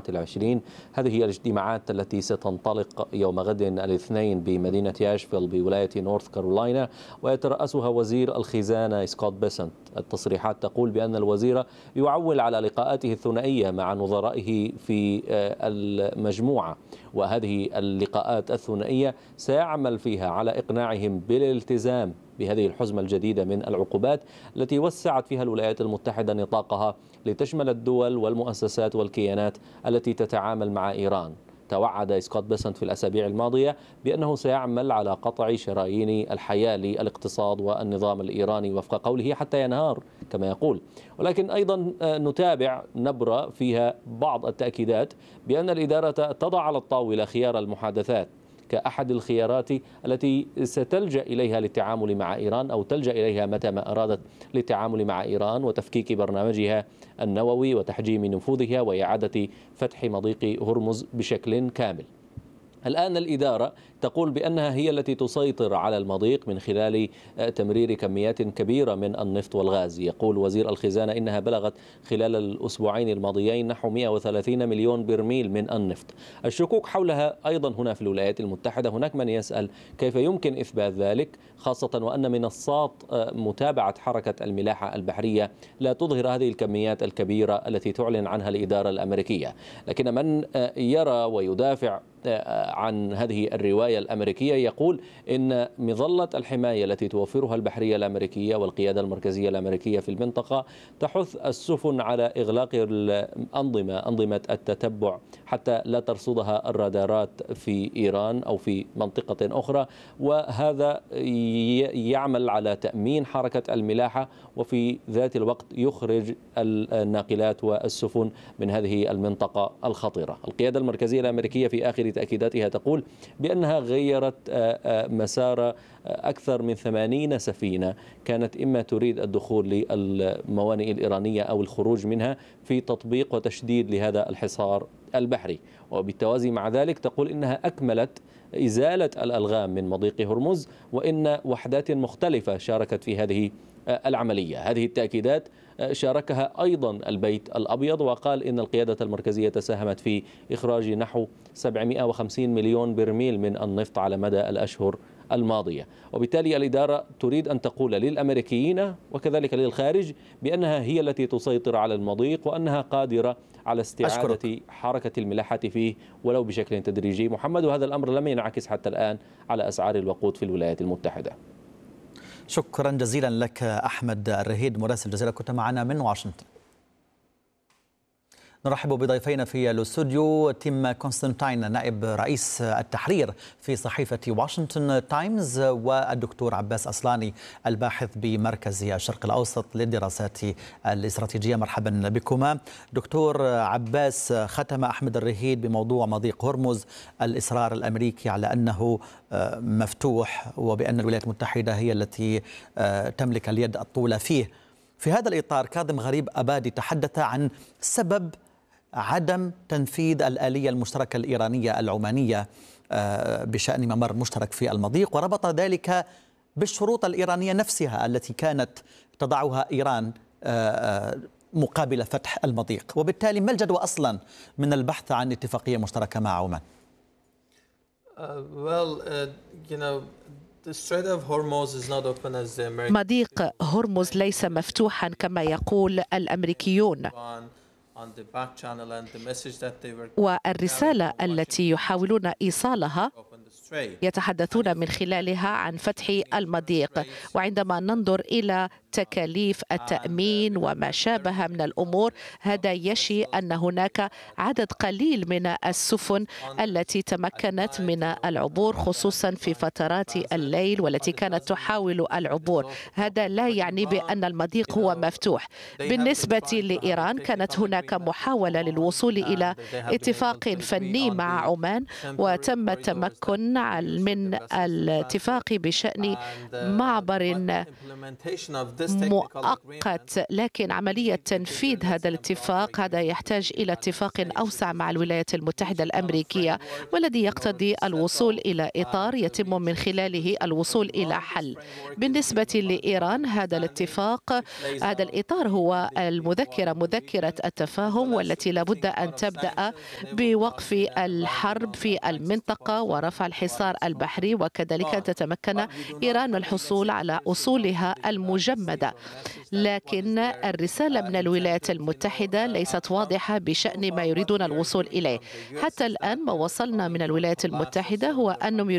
2024. هذه هي الاجتماعات التي ستنطلق يوم غد الاثنين بمدينة ياشفيل بولاية نورث كارولاينا، ويترأسها وزير الخزانة سكوت بيسنت. التصريحات تقول بأن الوزير يعول على لقاءاته الثنائية مع نظرائه في المجموعة، وهذه اللقاءات الثنائية سيعمل فيها على إقناعهم بالالتزام بهذه الحزمة الجديدة من العقوبات التي وسعت فيها الولايات المتحدة نطاقها لتشمل الدول والمؤسسات والكيانات التي تتعامل مع إيران. توعد سكوت بيسنت في الأسابيع الماضية بأنه سيعمل على قطع شرايين الحياة للاقتصاد والنظام الإيراني وفق قوله حتى ينهار كما يقول. ولكن أيضا نتابع نبرة فيها بعض التأكيدات بأن الإدارة تضع على الطاولة خيار المحادثات كأحد الخيارات التي ستلجأ إليها للتعامل مع إيران، أو تلجأ إليها متى ما أرادت للتعامل مع إيران وتفكيك برنامجها النووي وتحجيم نفوذها وإعادة فتح مضيق هرمز بشكل كامل. الآن الإدارة تقول بأنها هي التي تسيطر على المضيق من خلال تمرير كميات كبيرة من النفط والغاز. يقول وزير الخزانة إنها بلغت خلال الأسبوعين الماضيين نحو 130 مليون برميل من النفط. الشكوك حولها أيضا هنا في الولايات المتحدة. هناك من يسأل كيف يمكن إثبات ذلك، خاصة وأن منصات متابعة حركة الملاحة البحرية لا تظهر هذه الكميات الكبيرة التي تعلن عنها الإدارة الأمريكية. لكن من يرى ويدافع عن هذه الرواية الأمريكية يقول إن مظلة الحماية التي توفرها البحرية الأمريكية والقيادة المركزية الأمريكية في المنطقة تحث السفن على إغلاق أنظمة التتبع حتى لا ترصدها الرادارات في إيران أو في منطقة أخرى، وهذا يعمل على تأمين حركة الملاحة وفي ذات الوقت يخرج الناقلات والسفن من هذه المنطقة الخطيرة. القيادة المركزية الأمريكية في آخر تأكيداتها تقول بأنها غيرت مسار أكثر من 80 سفينة كانت إما تريد الدخول للموانئ الإيرانية أو الخروج منها في تطبيق وتشديد لهذا الحصار البحري. وبالتوازي مع ذلك تقول إنها أكملت إزالة الألغام من مضيق هرمز، وإن وحدات مختلفة شاركت في هذه العملية. هذه التأكيدات شاركها أيضا البيت الأبيض، وقال إن القيادة المركزية ساهمت في إخراج نحو 750 مليون برميل من النفط على مدى الأشهر الماضية. وبالتالي الإدارة تريد أن تقول للأمريكيين وكذلك للخارج بأنها هي التي تسيطر على المضيق وأنها قادرة على استعادة حركة الملاحة فيه ولو بشكل تدريجي. محمد، وهذا الأمر لم ينعكس حتى الآن على أسعار الوقود في الولايات المتحدة. شكرا جزيلا لك أحمد الرهيد مراسل الجزيرة، كنت معنا من واشنطن. نرحب بضيفينا في الاستوديو تيم كونستانتين نائب رئيس التحرير في صحيفة واشنطن تايمز، والدكتور عباس أصلاني الباحث بمركز الشرق الأوسط للدراسات الاستراتيجية. مرحبا بكما. دكتور عباس، ختم أحمد الرهيد بموضوع مضيق هرمز، الإصرار الأمريكي على أنه مفتوح وبأن الولايات المتحدة هي التي تملك اليد الطولى فيه. في هذا الإطار كاظم غريب أبادي تحدث عن سبب عدم تنفيذ الآلية المشتركة الإيرانية العمانية بشأن ممر مشترك في المضيق، وربط ذلك بالشروط الإيرانية نفسها التي كانت تضعها إيران مقابل فتح المضيق. وبالتالي ما الجدوى أصلا من البحث عن اتفاقية مشتركة مع عمان؟ مضيق هرمز ليس مفتوحا كما يقول الأمريكيون، والرسالة التي يحاولون إيصالها يتحدثون من خلالها عن فتح المضيق. وعندما ننظر إلى تكاليف التأمين وما شابه من الأمور، هذا يشي أن هناك عدد قليل من السفن التي تمكنت من العبور خصوصا في فترات الليل والتي كانت تحاول العبور. هذا لا يعني بأن المضيق هو مفتوح. بالنسبة لإيران كانت هناك محاولة للوصول إلى اتفاق فني مع عمان، وتم التمكن من الاتفاق بشأن معبر مؤقت، لكن عملية تنفيذ هذا الاتفاق هذا يحتاج إلى اتفاق أوسع مع الولايات المتحدة الأمريكية، والذي يقتضي الوصول إلى إطار يتم من خلاله الوصول إلى حل. بالنسبة لإيران هذا الاتفاق، هذا الإطار هو مذكرة التفاهم، والتي لابد أن تبدأ بوقف الحرب في المنطقة ورفع الحصار البحري، وكذلك تتمكن إيران من الحصول على أصولها المجمدة. لكن الرسالة من الولايات المتحدة ليست واضحة بشأن ما يريدون الوصول إليه. حتى الآن ما وصلنا من الولايات المتحدة هو أنهم